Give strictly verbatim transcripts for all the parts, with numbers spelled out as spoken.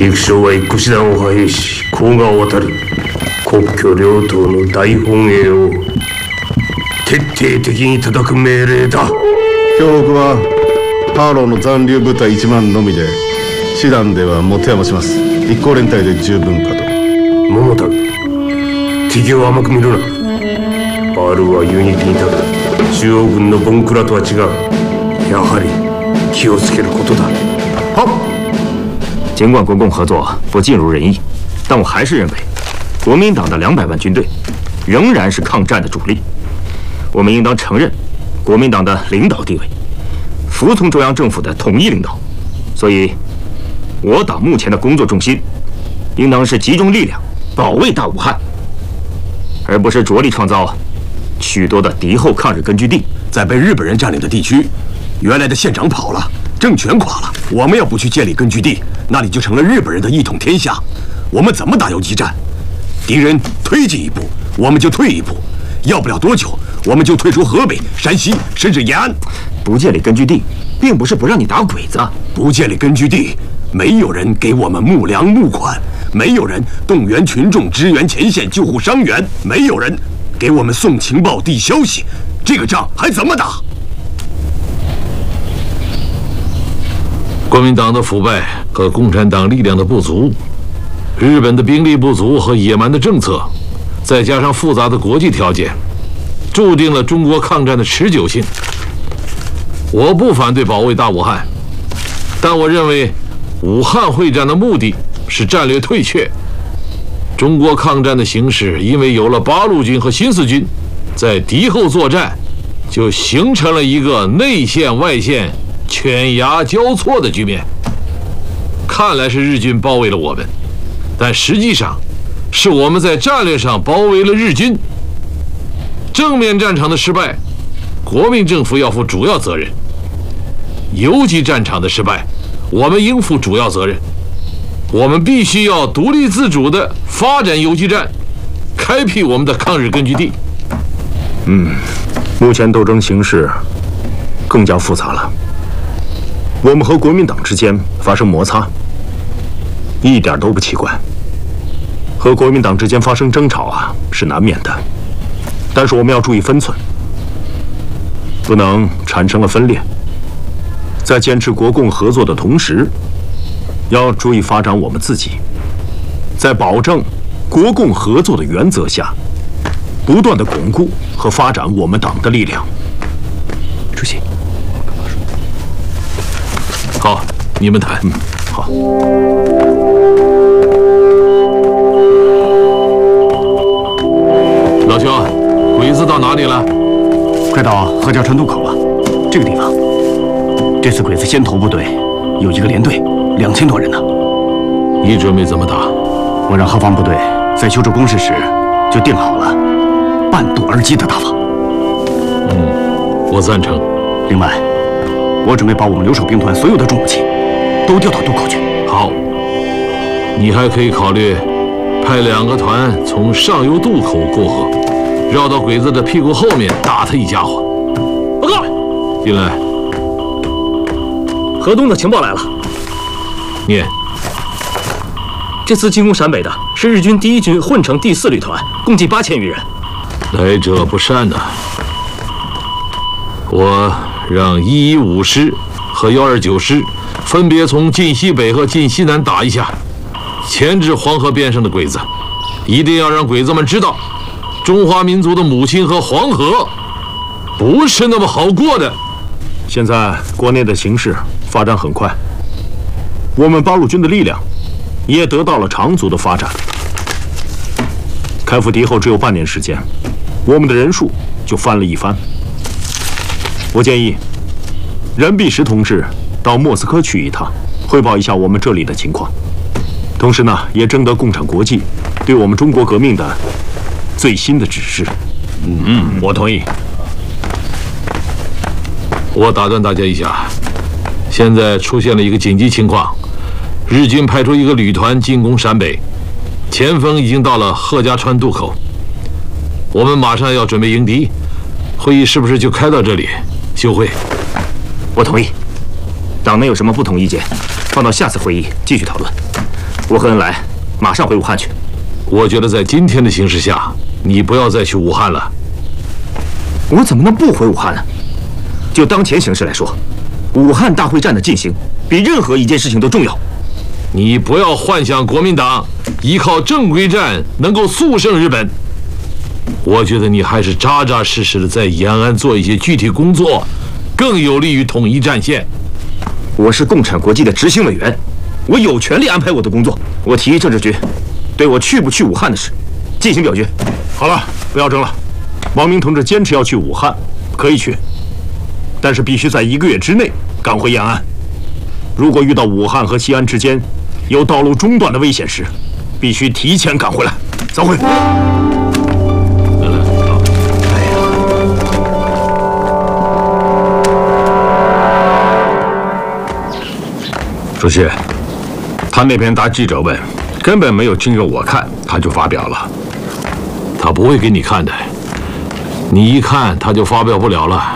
陸将は一個師団を派兵し甲賀を渡り国居両党の大本営を徹底的に叩く命令だ。 東北はハーローの残留部隊いちまんのみで師団では持て余します。一行連隊で十分かと。 桃田、敵を甘く見るな。バールはユニティに立つ中央軍のボンクラとは違う。やはり気をつけることだ。 好。尽管国共合作不尽如人意，但我还是认为，国民党的两百万军队仍然是抗战的主力。我们应当承认国民党的领导地位，服从中央政府的统一领导。所以，我党目前的工作重心，应当是集中力量保卫大武汉，而不是着力创造许多的敌后抗日根据地。 在被日本人占领的地区，原来的县长跑了，政权垮了。我们要不去建立根据地，那里就成了日本人的一统天下。我们怎么打游击战？敌人推进一步，我们就退一步。要不了多久，我们就退出河北、山西，甚至延安。 不建立根据地，并不是不让你打鬼子。 不建立根据地，没有人给我们募粮募款，没有人动员群众支援前线救护伤员，没有人给我们送情报递消息，这个仗还怎么打？ 国民党的腐败和共产党力量的不足，日本的兵力不足和野蛮的政策，再加上复杂的国际条件，注定了中国抗战的持久性。我不反对保卫大武汉，但我认为武汉会战的目的是战略退却。中国抗战的形势因为有了八路军和新四军在敌后作战，就形成了一个内线外线犬牙交错的局面。看来是日军包围了我们，但实际上是我们在战略上包围了日军。正面战场的失败，国民政府要负主要责任；游击战场的失败，我们应负主要责任。我们必须要独立自主地发展游击战，开辟我们的抗日根据地。 嗯，目前斗争形势更加复杂了。我们和国民党之间发生摩擦，一点都不奇怪。和国民党之间发生争吵啊，是难免的。但是我们要注意分寸，不能产生了分裂。在坚持国共合作的同时，要注意发展我们自己，在保证国共合作的原则下，不断的巩固和发展我们党的力量。 主席， 好，你们谈。 嗯，好。 老兄，鬼子到哪里了？ 快到何家川渡口了。这个地方，这次鬼子先头部队有一个连队，两千多人呢。 你准备怎么打？ 我让后方部队在修筑工事时就定好了半渡而击的打法。 嗯，我赞成。 另外，我准备把我们留守兵团所有的重武器都调到渡口去。 好，你还可以考虑派两个团从上游渡口过河，绕到鬼子的屁股后面打他一家伙。 报告， 进来。 河东的情报来了。 念。 这次进攻陕北的是日军第一军混成第四旅团，共计八千余人。 来者不善呐、啊！我让一一五师和幺二九师分别从晋西北和晋西南打一下，牵制黄河边上的鬼子，一定要让鬼子们知道，中华民族的母亲和黄河不是那么好过的。 现在国内的形势发展很快，我们八路军的力量也得到了长足的发展。开赴敌后只有半年时间，我们的人数就翻了一番。我建议任弼时同志到莫斯科去一趟，汇报一下我们这里的情况，同时呢，也征得共产国际对我们中国革命的最新的指示。 嗯嗯，我同意。 我打断大家一下，现在出现了一个紧急情况，日军派出一个旅团进攻陕北，前锋已经到了贺家川渡口，我们马上要准备迎敌。会议是不是就开到这里？休会。 我同意。党内有什么不同意见，放到下次会议继续讨论。 我和恩来马上回武汉去。 我觉得在今天的形势下，你不要再去武汉了。 我怎么能不回武汉呢？就当前形势来说，武汉大会战的进行比任何一件事情都重要。 你不要幻想国民党依靠正规战能够速胜日本。我觉得你还是扎扎实实的在延安做一些具体工作，更有利于统一战线。 我是共产国际的执行委员，我有权利安排我的工作。我提议政治局对我去不去武汉的事进行表决。 好了，不要争了。王明同志坚持要去武汉，可以去，但是必须在一个月之内赶回延安。如果遇到武汉和西安之间有道路中断的危险时，必须提前赶回来。散会。 主席，他那篇答记者问，根本没有经过我看，他就发表了。 他不会给你看的，你一看他就发表不了了。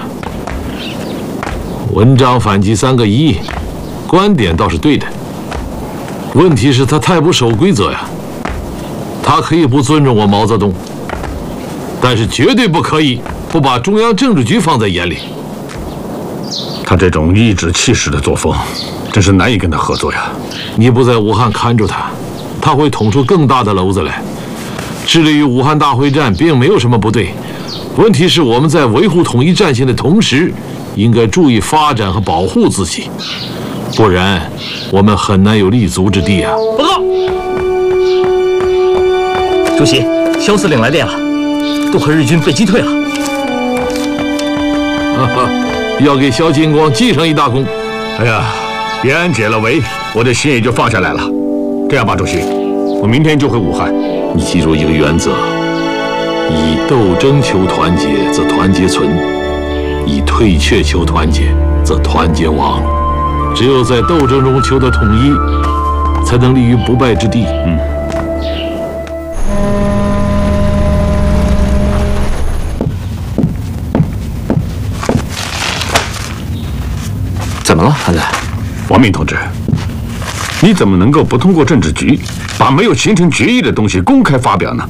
文章反击三个一，观点倒是对的，问题是他太不守规则呀。他可以不尊重我毛泽东，但是绝对不可以不把中央政治局放在眼里。 他这种颐指气使的作风，真是难以跟他合作呀。 你不在武汉看住他，他会捅出更大的篓子来。致力于武汉大会战并没有什么不对，问题是我们在维护统一战线的同时，应该注意发展和保护自己，不然我们很难有立足之地啊。 报告，主席，肖司令来电了，渡河日军被击退了。 哈哈，要给萧金光记上一大功。 哎呀，延安解了围，我的心也就放下来了。这样吧，主席，我明天就回武汉。 你记住一个原则：以斗争求团结，则团结存；以退却求团结，则团结亡。只有在斗争中求得统一，才能立于不败之地。嗯。 怎么了，韩仔？ 王明同志，你怎么能够不通过政治局，把没有形成决议的东西公开发表呢？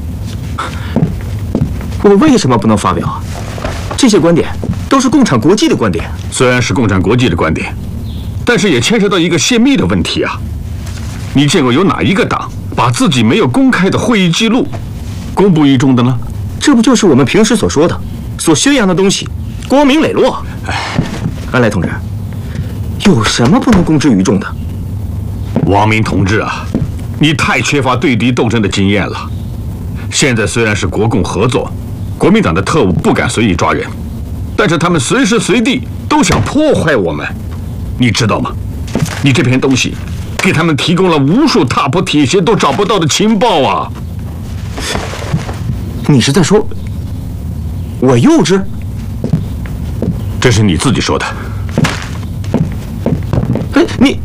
我为什么不能发表啊？这些观点都是共产国际的观点。 虽然是共产国际的观点，但是也牵涉到一个泄密的问题啊！你见过有哪一个党把自己没有公开的会议记录公布于众的呢？ 这不就是我们平时所说的、所宣扬的东西，光明磊落？哎，安来同志，有什么不能公之于众的？ 王明同志啊，你太缺乏对敌斗争的经验了。现在虽然是国共合作，国民党的特务不敢随意抓人，但是他们随时随地都想破坏我们，你知道吗？你这篇东西给他们提供了无数踏破铁鞋都找不到的情报啊！ 你是在说我幼稚？ 这是你自己说的。 哎，你。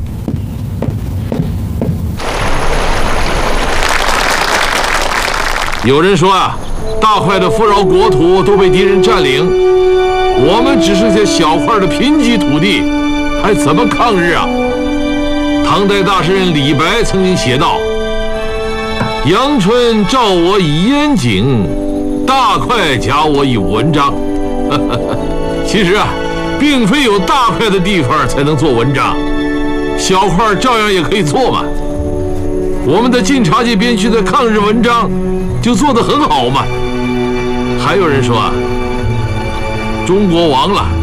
有人说啊，大块的富饶国土都被敌人占领，我们只剩下小块的贫瘠土地，还怎么抗日啊？唐代大诗人李白曾经写道：“阳春照我以烟景，大块夹我以文章。”其实啊，并非有大块的地方才能做文章，小块照样也可以做嘛。我们的晋察冀边区的抗日文章就做得很好嘛。还有人说啊，中国亡了，